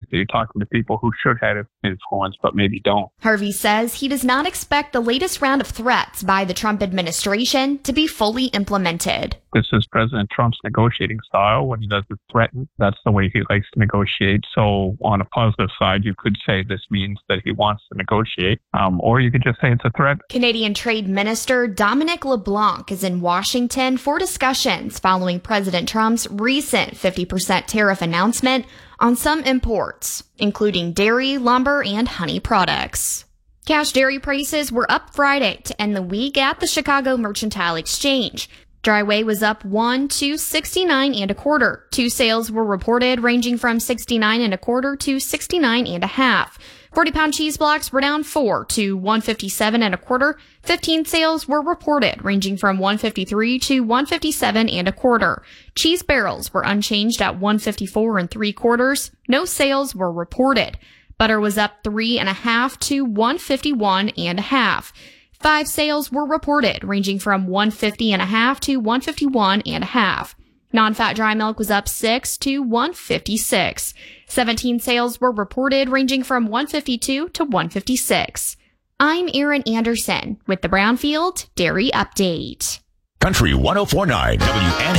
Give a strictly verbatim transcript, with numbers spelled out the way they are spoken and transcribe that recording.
that you're talking to people who should have influence, but maybe don't. Harvey says he does not expect the latest round of threats by the Trump administration to be fully implemented. This is President Trump's negotiating style. When he doesn't threaten, that's the way he likes to negotiate. So on a positive side, you could say this means that he wants to negotiate, um, or you could just say it's a threat. Canadian Trade Minister Dominic LeBlanc is in Washington for discussions following President Trump's recent fifty percent tariff announcement on some imports, including dairy, lumber, and honey products. Cash dairy prices were up Friday to end the week at the Chicago Mercantile Exchange. Dry whey was up one to sixty-nine and a quarter. Two sales were reported ranging from sixty-nine and a quarter to sixty-nine and a half. forty pound cheese blocks were down four to one fifty-seven and a quarter. fifteen sales were reported ranging from one fifty-three to one fifty-seven and a quarter. Cheese barrels were unchanged at one fifty-four and three quarters. No sales were reported. Butter was up three and a half to one fifty-one and a half. Five sales were reported, ranging from one fifty and a half to one fifty-one and a half. Non-fat dry milk was up six to one fifty-six. Seventeen sales were reported, ranging from one fifty-two to one fifty-six. I'm Erin Anderson with the Brownfield Dairy Update. Country one oh four point nine W N